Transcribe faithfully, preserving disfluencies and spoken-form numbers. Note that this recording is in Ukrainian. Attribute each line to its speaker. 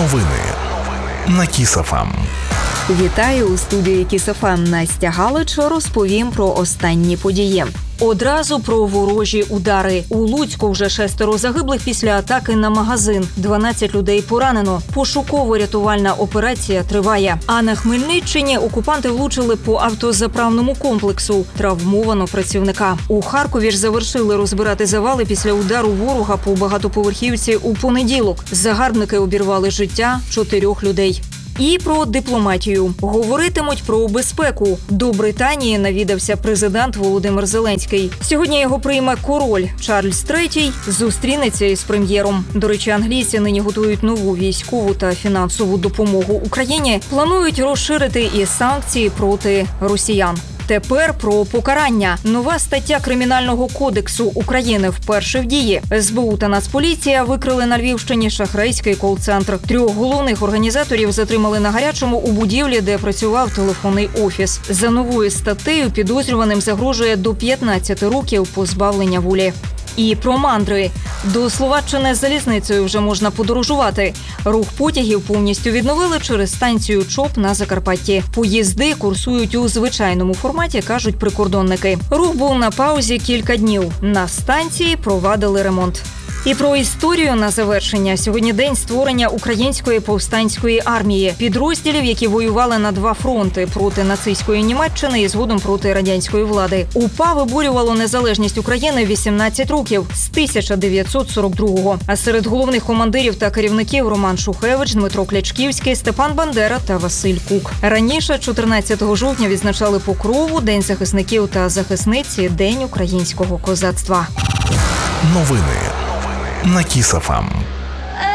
Speaker 1: Новини на Кіс-еф ем.
Speaker 2: Вітаю у студії Кіс-еф ем. Настя Галич. Розповім про останні події. Одразу про ворожі удари. У Луцьку вже шестеро загиблих після атаки на магазин. дванадцять людей поранено. Пошуково-рятувальна операція триває. А на Хмельниччині окупанти влучили по автозаправному комплексу. Травмовано працівника. У Харкові ж завершили розбирати завали після удару ворога по багатоповерхівці у понеділок. Загарбники обірвали життя чотирьох людей. І про дипломатію. Говоритимуть про безпеку. До Британії навідався президент Володимир Зеленський. Сьогодні його прийме король Чарльз третій, зустрінеться із прем'єром. До речі, англійці нині готують нову військову та фінансову допомогу Україні. Планують розширити і санкції проти росіян. Тепер про покарання. Нова стаття Кримінального кодексу України вперше в дії. ес бе у та Нацполіція викрили на Львівщині шахрайський кол-центр. Трьох головних організаторів затримали на гарячому у будівлі, де працював телефонний офіс. За новою статтею підозрюваним загрожує до п'ятнадцяти років позбавлення волі. І про мандри. До Словаччини залізницею вже можна подорожувати. Рух потягів повністю відновили через станцію ЧОП на Закарпатті. Поїзди курсують у звичайному форматі, кажуть прикордонники. Рух був на паузі кілька днів. На станції провадили ремонт. І про історію на завершення. Сьогодні день створення Української повстанської армії. Підрозділів, які воювали на два фронти – проти нацистської Німеччини і згодом проти радянської влади. УПА виборювало незалежність України вісімнадцять років – з тисяча дев'ятсот сорок другого. А серед головних командирів та керівників – Роман Шухевич, Дмитро Клячківський, Степан Бандера та Василь Кук. Раніше, чотирнадцятого жовтня, відзначали Покрову, День захисників та захисниці, День українського козацтва.
Speaker 1: Новини на Кіс-еф ем.